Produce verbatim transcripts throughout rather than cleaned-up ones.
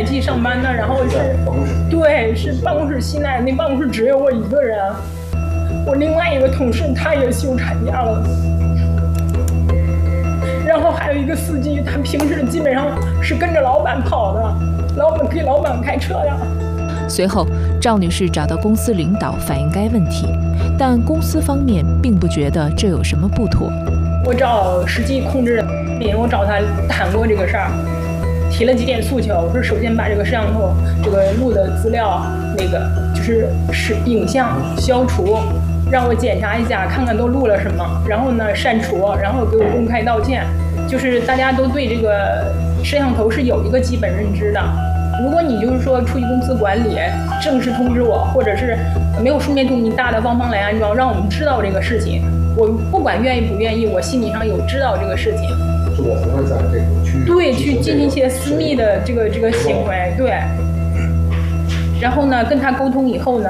奶期上班的，然后是，对，是办公室吸奶，那办公室只有我一个人，我另外一个同事他也休产假了，然后还有一个司机，他平时基本上是跟着老板跑的，老板给老板开车呀。 随后，赵女士找到公司领导反映该问题，但公司方面并不觉得这有什么不妥。 我找实际控制人，我找他谈过这个事儿，提了几点诉求，是首先把这个摄像头这个录的资料那个就是是影像消除，让我检查一下看看都录了什么，然后呢删除，然后给我公开道歉，就是大家都对这个摄像头是有一个基本认知的。如果你就是说出于公司管理正式通知我，或者是没有书面通知大的方方来安装，让我们知道这个事情，我不管愿意不愿意，我心理上有知道这个事情， 是我不会在这个去对去进行一些私密的这个这个行为，对。然后呢，跟他沟通以后呢，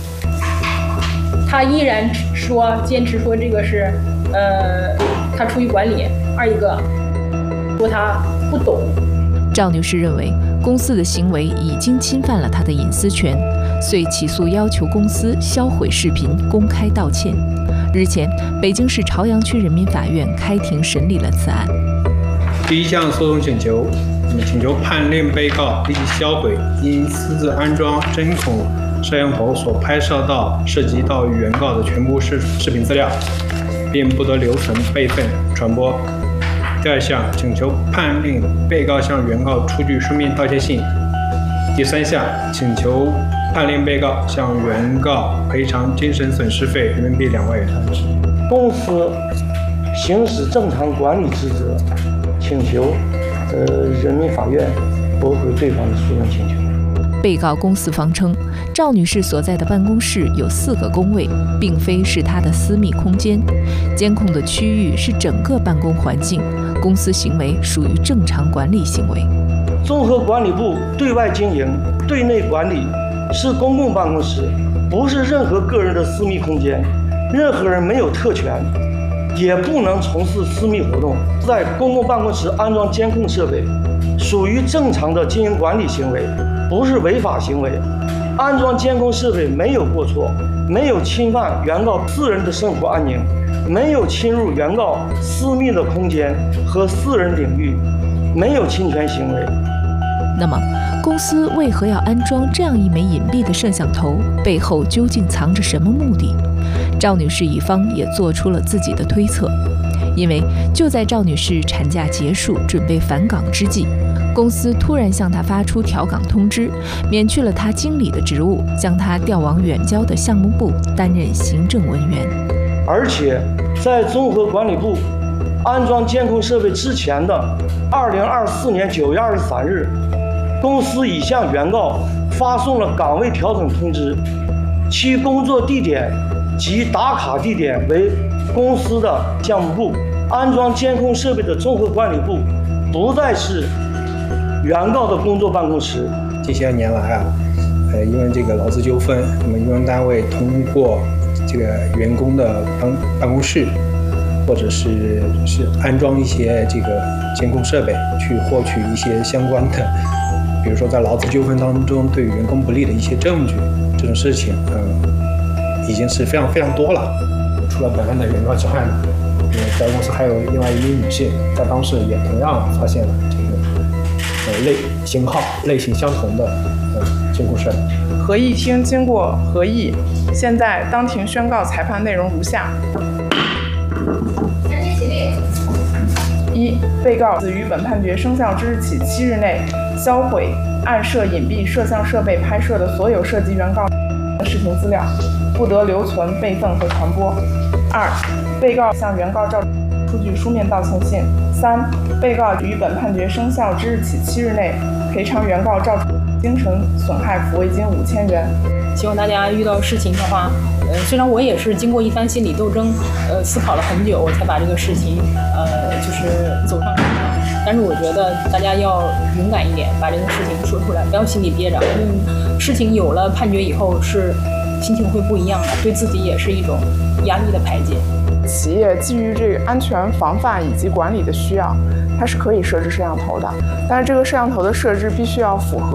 他依然说坚持说这个是呃他出于管理，二一个说他不懂。 赵女士认为公司的行为已经侵犯了她的隐私权，遂起诉要求公司销毁视频，公开道歉。日前，北京市朝阳区人民法院开庭审理了此案。 第一项诉讼请求，请求判令被告立即销毁因私自安装针孔摄像头所拍摄到涉及到原告的全部视视频资料，并不得留存、备份、传播。第二项请求判令被告向原告出具书面道歉信。第三项请求判令被告向原告赔偿精神损失费人民币两万元。 公司行使正常管理职责，请求呃人民法院驳回对方的诉讼请求。 被告公司方称，赵女士所在的办公室有四个工位，并非是她的私密空间，监控的区域是整个办公环境，公司行为属于正常管理行为。 综合管理部对外经营、对内管理是公共办公室，不是任何个人的私密空间，任何人没有特权，也不能从事私密活动。在公共办公室安装监控设备，属于正常的经营管理行为，不是违法行为。安装监控设备没有过错，没有侵犯原告私人的生活安宁，没有侵入原告私密的空间和私人领域，没有侵权行为。 那么，公司为何要安装这样一枚隐蔽的摄像头？背后究竟藏着什么目的？赵女士一方也做出了自己的推测。因为就在赵女士产假结束、准备返岗之际，公司突然向她发出调岗通知，免去了她经理的职务，将她调往远郊的项目部担任行政文员。 而且，在综合管理部安装监控设备之前的二零二四年九月二十三日，公司已向原告发送了岗位调整通知，其工作地点及打卡地点为公司的项目部，安装监控设备的综合管理部不再是原告的工作办公室。 这些年来啊，呃，因为这个劳资纠纷，那么用人单位通过这个员工的办办公室，或者是是安装一些这个监控设备，去获取一些相关的，比如说在劳资纠纷当中对员工不利的一些证据，这种事情，嗯、呃，已经是非常非常多了。除了本案的原告之外呢，呃，该公司还有另外一名女性，在当时也同样发现了这个呃类型号、类型相同的呃监控设备。 合议庭经过合议，现在当庭宣告裁判内容如下：一、被告自于本判决生效之日起七日内销毁按设隐蔽摄像设备拍摄的所有涉及原告的视频资料，不得留存、备份和传播。二、被告向原告赵出具书面道歉信。三、被告于本判决生效之日起七日内赔偿原告赵精神损害抚慰金五千元。 希望大家遇到事情的话，呃，虽然我也是经过一番心理斗争，呃，思考了很久，我才把这个事情，呃，就是走上正道。但是我觉得大家要勇敢一点，把这个事情说出来，不要心里憋着。因为事情有了判决以后，是心情会不一样的，对自己也是一种压力的排解。 企业基于这个安全防范以及管理的需要，它是可以设置摄像头的，但是这个摄像头的设置必须要符合